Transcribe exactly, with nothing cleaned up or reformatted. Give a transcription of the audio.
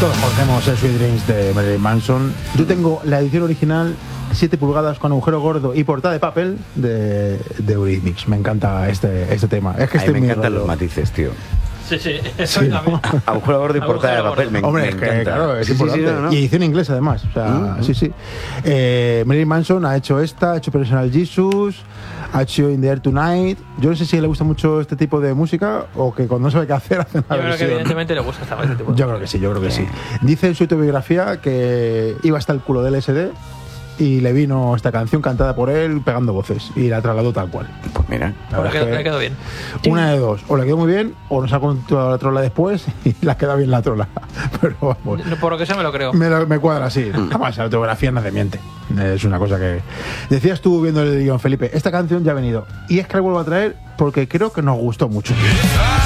Todos conocemos el Sweet Dreams de Marilyn Manson. Yo tengo la edición original, siete pulgadas con agujero gordo y portada de papel de, de Eurythmics. Me encanta este, este tema. Es que a mí este me es encantan mi los matices, tío. Sí, sí, eso Sí, también. ¿no? Agujero gordo y portada de papel, me, Hombre, me es que, encanta. claro, es Sí, sí, sí, importante. no, no. Y edición inglesa, además. O sea, Mm. sí, sí. Eh, Marilyn Manson ha hecho esta, ha hecho Personal Jesus, ha hecho In the Air Tonight. Yo no sé si le gusta mucho este tipo de música o que cuando no sabe qué hacer hace una Yo creo que versión. evidentemente le gusta esta este tipo de Yo creo que sí, yo creo que sí. Dice en su autobiografía que iba hasta el culo del L S D y le vino esta canción cantada por él pegando voces y la trasladó tal cual. Pues mira. La Le verdad quedó, es que le quedó bien. una de dos, o le quedó muy bien o nos ha contado la trola después y le ha quedado bien la trola. Pero vamos, No, por lo que sea me lo creo. me, lo- me cuadra así. Además, la autografía no te miente. Es una cosa que... Decías tú viendo el guión, Felipe, esta canción ya ha venido. Y es que la vuelvo a traer porque creo que nos gustó mucho.